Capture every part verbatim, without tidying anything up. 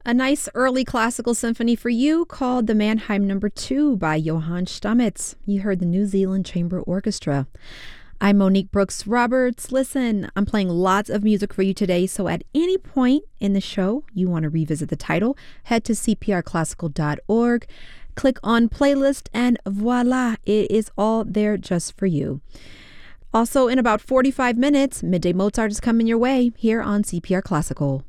A nice early classical symphony for you called the Mannheim Number Two by Johann Stamitz. You heard the New Zealand Chamber Orchestra. I'm Monique Brooks Roberts. Listen, I'm playing lots of music for you today, so at any point in the show you want to revisit the title, head to c p r classical dot org, click on playlist, and voila, it is all there just for you. Also, in about forty-five minutes, Midday Mozart is coming your way here on C P R Classical.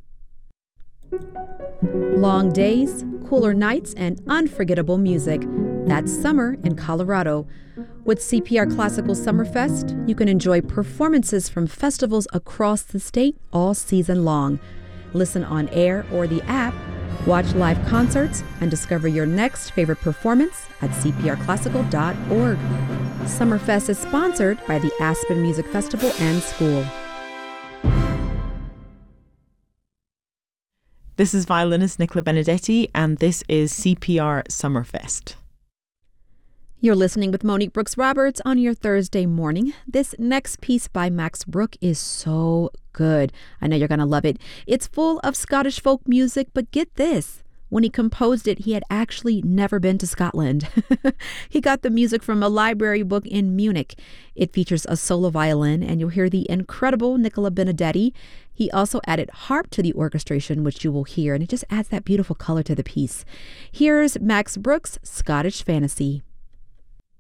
Long days, cooler nights, and unforgettable music. That's summer in Colorado. With C P R Classical Summerfest, you can enjoy performances from festivals across the state all season long. Listen on air or the app, watch live concerts, and discover your next favorite performance at c p r classical dot org. Summerfest is sponsored by the Aspen Music Festival and School. This is violinist Nicola Benedetti, and this is C P R Summerfest. You're listening with Monique Brooks Roberts on your Thursday morning. This next piece by Max Bruch is so good. I know you're going to love it. It's full of Scottish folk music, but get this. When he composed it, he had actually never been to Scotland. He got the music from a library book in Munich. It features a solo violin, and you'll hear the incredible Nicola Benedetti. He also added harp to the orchestration, which you will hear, and it just adds that beautiful color to the piece. Here's Max Bruch's Scottish Fantasy.